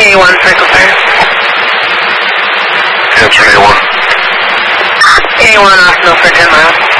A1 cycle fire. Answer A1. A1 off Milford 10 miles.